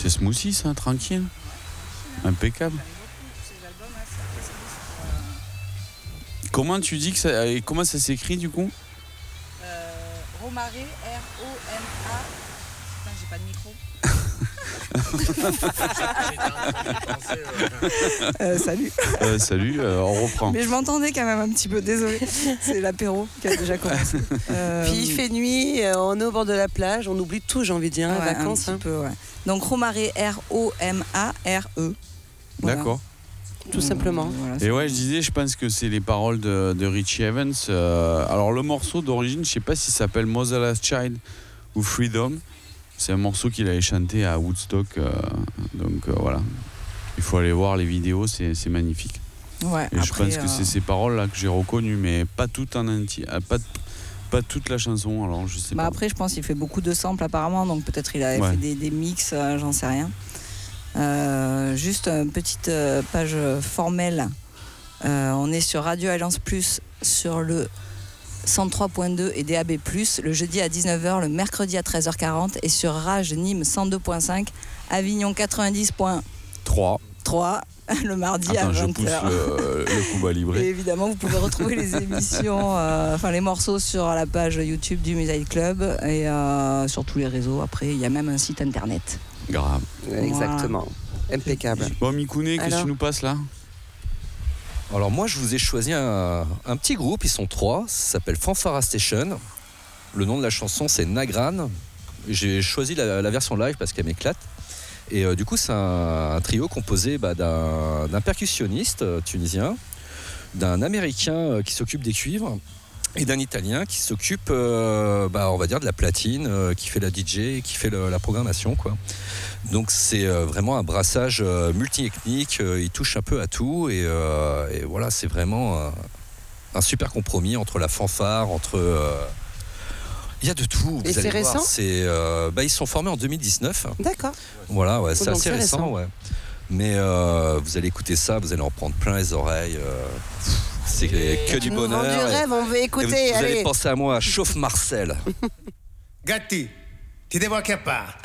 C'est smoothie, ça, tranquille. Impeccable. Comment tu dis que ça... Et comment ça s'écrit, du coup? Romaré, R-O-M-A. Putain, j'ai pas de micro. Salut. Salut, on reprend. Mais je m'entendais quand même un petit peu, désolé. C'est l'apéro qui a déjà commencé. Puis il fait nuit, on est au bord de la plage, on oublie tout, j'ai envie de dire, les vacances. Un petit peu, ouais. Donc Romaré, R-O-M-A-R-E. Voilà. D'accord. Tout simplement. Voilà, Et ouais, je disais, je pense que c'est les paroles de Richie Evans. Alors le morceau d'origine, je sais pas s'il s'appelle Motherless Child ou Freedom. C'est un morceau qu'il avait chanté à Woodstock. Donc voilà, il faut aller voir les vidéos, c'est magnifique. Ouais, et après, je pense que c'est ces paroles-là que j'ai reconnues, mais pas toutes en entier, pas toute la chanson. Alors je sais pas. Après, je pense qu'il fait beaucoup de samples apparemment, donc peut-être il a fait des mix, j'en sais rien. Juste une petite page formelle. On est sur Radio Alliance Plus sur le 103.2 et DAB+, le jeudi à 19h, le mercredi à 13h40 et sur Rage Nîmes 102.5, Avignon 90.3 le mardi à 20h. Je pousse le coup bas livré. Et évidemment, vous pouvez retrouver les émissions, les morceaux sur la page YouTube du Music Club et sur tous les réseaux. Après, il y a même un site internet. Grave. Exactement. Impeccable. Bon, Mikouné, qu'est-ce que tu nous passes là? Alors moi je vous ai choisi un petit groupe, ils sont 3, ça s'appelle Fanfara Station. Le nom de la chanson c'est Nagran. J'ai choisi la version live parce qu'elle m'éclate. Et du coup c'est un trio composé d'un percussionniste tunisien, d'un américain qui s'occupe des cuivres et d'un italien qui s'occupe on va dire de la platine, qui fait la DJ, qui fait la programmation quoi. Donc c'est vraiment un brassage multi-ethnique, il touche un peu à tout et voilà, c'est vraiment un super compromis entre la fanfare, il y a de tout. Et c'est récent ? Ils sont formés en 2019. D'accord. Voilà, ouais, c'est assez récent. Ouais. Mais vous allez écouter ça, vous allez en prendre plein les oreilles. C'est que du bonheur. Du rêve, on veut écouter. Vous allez penser à moi, Chauffe Marcel. Gatti, ti devo acchiappare.